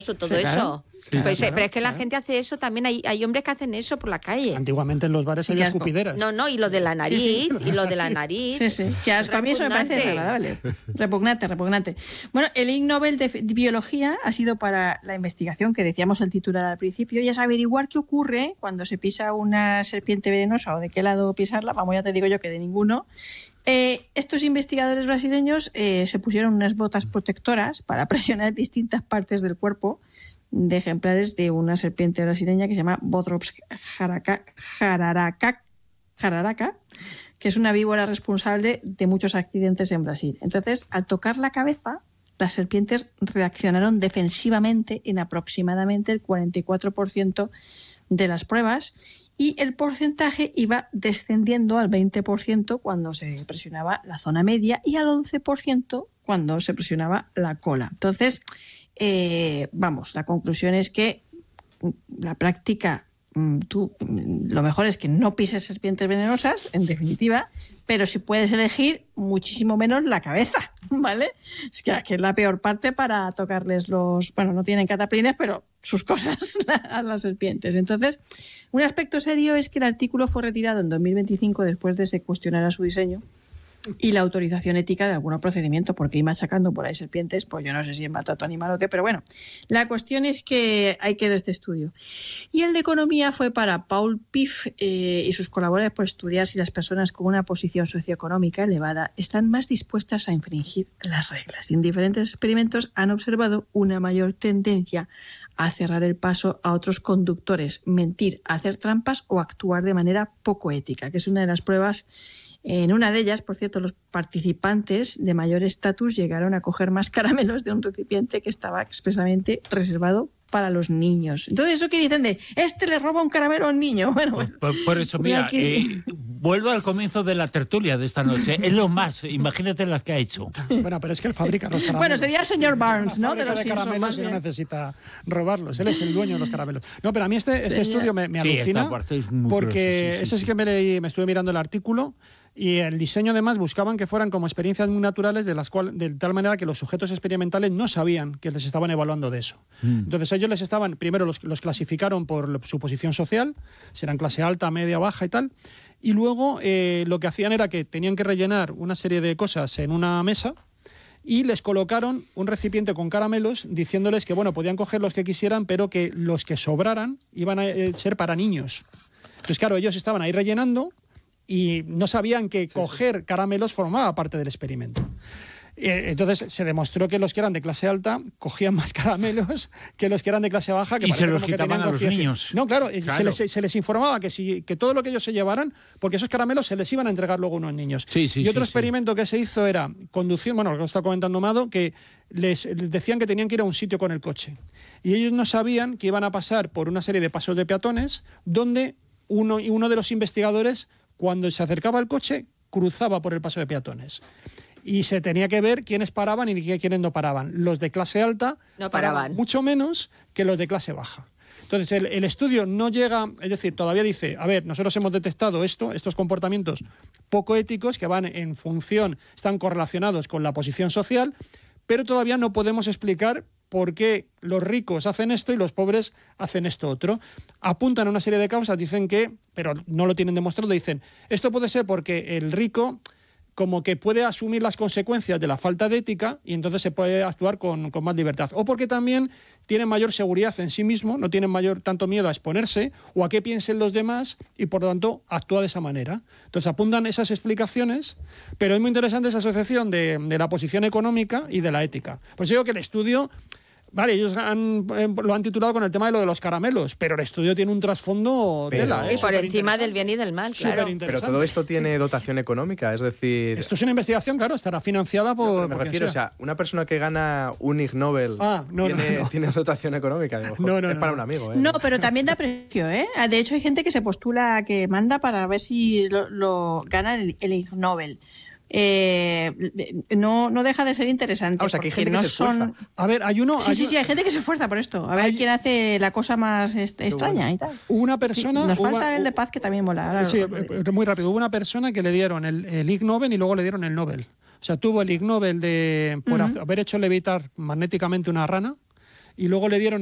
todo Sí, eso. claro. Sí, Pues, claro, pero es que la gente hace eso también. Hay hombres que hacen eso por la calle. Antiguamente en los bares Sí, había qué asco. escupideras. No, y lo de la nariz, y lo de la nariz. Sí. Qué asco. A mí eso me parece desagradable. Repugnante. Bueno, el Ig Nobel de Biología ha sido para la investigación, que decíamos el titular al principio, y es averiguar qué ocurre cuando se pisa una serpiente venenosa o de qué lado pisarla. Vamos, ya te digo yo que de ninguno. Estos investigadores brasileños se pusieron unas botas protectoras para presionar distintas partes del cuerpo de ejemplares de una serpiente brasileña que se llama Bothrops jararaca, que es una víbora responsable de muchos accidentes en Brasil. Entonces, al tocar la cabeza, las serpientes reaccionaron defensivamente en aproximadamente el 44% de las pruebas, y el porcentaje iba descendiendo al 20% cuando se presionaba la zona media y al 11% cuando se presionaba la cola. Entonces, la conclusión es que la práctica, lo mejor es que no pises serpientes venenosas, en definitiva, pero si puedes elegir, muchísimo menos la cabeza, ¿vale? Es que es la peor parte para tocarles no tienen cataplines, pero sus cosas a las serpientes. Entonces, un aspecto serio es que el artículo fue retirado en 2025 después de se cuestionara su diseño y la autorización ética de algún procedimiento, porque ir machacando por ahí serpientes, pues yo no sé si es maltrato animal o qué, pero bueno, la cuestión es que ahí quedó este estudio. Y el de economía fue para Paul Piff y sus colaboradores por estudiar si las personas con una posición socioeconómica elevada están más dispuestas a infringir las reglas. Y en diferentes experimentos han observado una mayor tendencia a cerrar el paso a otros conductores, mentir, hacer trampas o actuar de manera poco ética, que es una de las pruebas. En una de ellas, por cierto, los participantes de mayor estatus llegaron a coger más caramelos de un recipiente que estaba expresamente reservado para los niños. Entonces, ¿eso qué dicen de le roba un caramelo a un niño? Bueno, por eso, mira, vuelvo al comienzo de la tertulia de esta noche. Es lo más, imagínate las que ha hecho. Bueno, pero es que él fabrica los caramelos. Bueno, sería el señor Barnes, ¿no? De los caramelos y no necesita robarlos. Él es el dueño de los caramelos. No, pero a mí este estudio me alucina, esta parte es muy porque curiosa, eso sí que me estuve mirando el artículo. Y el diseño, además, buscaban que fueran como experiencias muy naturales, de tal manera que los sujetos experimentales no sabían que les estaban evaluando de eso. Entonces ellos les estaban, primero los clasificaron por su posición social, si eran clase alta, media, baja y tal, y luego lo que hacían era que tenían que rellenar una serie de cosas en una mesa y les colocaron un recipiente con caramelos diciéndoles que, bueno, podían coger los que quisieran, pero que los que sobraran iban a ser para niños. Entonces, claro, ellos estaban ahí rellenando y no sabían que coger caramelos formaba parte del experimento. Entonces se demostró que los que eran de clase alta cogían más caramelos que los que eran de clase baja. Que y se los quitaban a los niños. No, claro. Se les informaba que todo lo que ellos se llevaran, porque esos caramelos se les iban a entregar luego a unos niños. Y otro experimento que se hizo era conducir, lo que está comentando Mado, que les decían que tenían que ir a un sitio con el coche. Y ellos no sabían que iban a pasar por una serie de pasos de peatones donde uno de los investigadores, cuando se acercaba al coche, cruzaba por el paso de peatones. Y se tenía que ver quiénes paraban y quiénes no paraban. Los de clase alta no paraban mucho menos que los de clase baja. Entonces, el estudio no llega, es decir, todavía dice, a ver, nosotros hemos detectado estos comportamientos poco éticos que van en función, están correlacionados con la posición social, pero todavía no podemos explicar por qué los ricos hacen esto y los pobres hacen esto otro. Apuntan a una serie de causas, dicen que, pero no lo tienen demostrado, dicen, esto puede ser porque el rico como que puede asumir las consecuencias de la falta de ética y entonces se puede actuar con más libertad. O porque también tienen mayor seguridad en sí mismo, no tienen tanto miedo a exponerse o a qué piensen los demás y por lo tanto actúa de esa manera. Entonces apuntan esas explicaciones, pero es muy interesante esa asociación de la posición económica y de la ética. Pues digo que el estudio... Vale, ellos lo han titulado con el tema de lo de los caramelos, pero el estudio tiene un trasfondo tela. Y por encima del bien y del mal, claro. Pero todo esto tiene dotación económica, es decir... Esto es una investigación, claro, estará financiada por... Me refiero, o sea, una persona que gana un Ig Nobel tiene dotación económica. A lo mejor. Es para un amigo. No, pero también da precio, ¿eh? De hecho, hay gente que se postula, que manda para ver si lo gana el Ig Nobel. No deja de ser interesante. O sea, que hay gente que se esfuerza. A ver, hay uno... Sí, hay gente que se esfuerza por esto. A ver quién hace la cosa más extraña y tal. Una persona... Nos falta el de paz, que también mola. Sí, muy rápido. Hubo una persona que le dieron el Ig Nobel y luego le dieron el Nobel. O sea, tuvo el Ig Nobel por haber hecho levitar magnéticamente una rana y luego le dieron